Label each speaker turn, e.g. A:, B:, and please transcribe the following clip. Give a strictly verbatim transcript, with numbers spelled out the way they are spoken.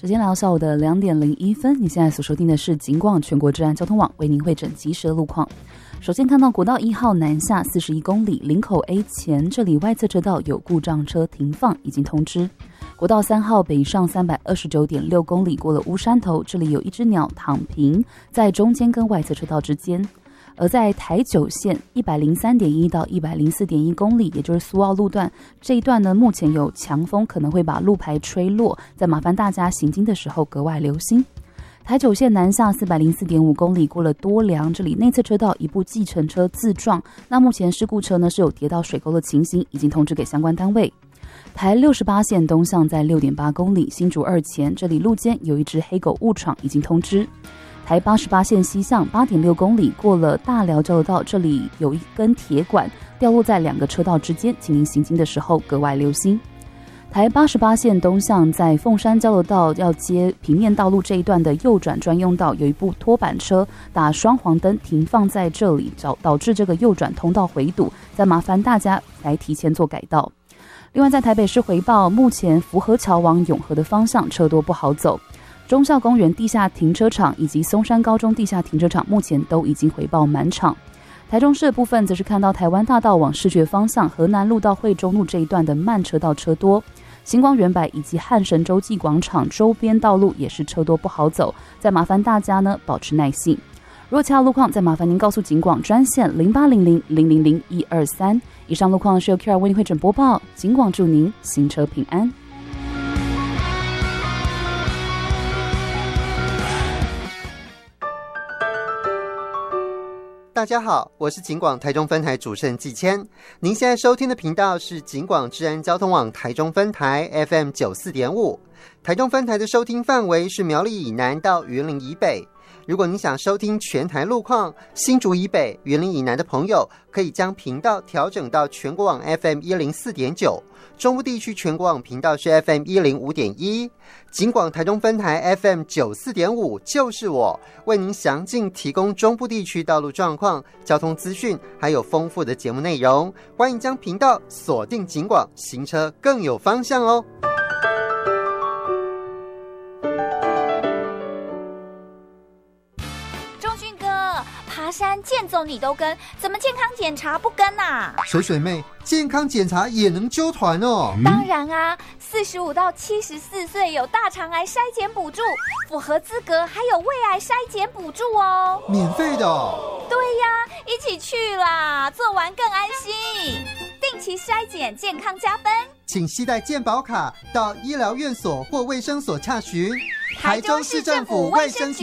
A: 时间来到下午的两点零一分，你现在所收听的是警广全国治安交通网为您汇整即时的路况。首先看到国道一号南下四十一公里林口 A 前，这里外侧车道有故障车停放，已经通知。国道三号北上三百二十九点六公里，过了乌山头，这里有一只鸟躺平在中间跟外侧车道之间。而在台九线一百零三点一到一百零四点一公里，也就是苏澳路段这一段呢，目前有强风，可能会把路牌吹落，再麻烦大家行经的时候格外留心。台九线南下四百零四点五公里，过了多良，这里内侧车道一部计程车自撞，那目前事故车呢是有跌到水沟的情形，已经通知给相关单位。台六十八线东向在六点八公里新竹二前，这里路肩有一只黑狗误闯，已经通知。台八十八线西向八点六公里，过了大寮交流道，这里有一根铁管掉落在两个车道之间，请您行经的时候格外留心。台八十八线东向在凤山交流道要接平面道路这一段的右转专用道，有一部拖板车打双黄灯停放在这里，导致这个右转通道回堵，再麻烦大家来提前做改道。另外在台北市回报，目前福和桥往永和的方向车多不好走，忠孝公园地下停车场以及松山高中地下停车场目前都已经回报满场。台中市的部分则是看到台湾大道往视觉方向河南路到惠中路这一段的慢车道车多，星光园百以及汉神洲际广场周边道路也是车多不好走，再麻烦大家呢保持耐性。如果其他路况，再麻烦您告诉警广专线零八零零零零零一二三。以上路况是由 Q R 为您汇整播报，警广祝您行车平安。
B: 大家好，我是警广台中分台主持人季谦。您现在收听的频道是警广治安交通网台中分台 F M 九十四点五。台中分台的收听范围是苗栗以南到云林以北。如果你想收听全台路况，新竹以北、云林以南的朋友可以将频道调整到全国网 F M 一零四点九，中部地区全国网频道是 F M 一零五点一。警广台中分台 F M 九十四点五就是我，为您详尽提供中部地区道路状况、交通资讯，还有丰富的节目内容。欢迎将频道锁定警广，行车更有方向哦。
C: 爬山健走你都跟，怎么健康检查不跟啊？
B: 水水妹，健康检查也能揪团哦？
C: 嗯、当然啊，四十五到七十四岁有大肠癌筛检补助，符合资格还有胃癌筛检补助哦，
B: 免费的、哦。
C: 对呀，一起去啦，做完更安心。定期筛检，健康加分。
B: 请携带健保卡到医疗院所或卫生所洽询。台中市政府卫生局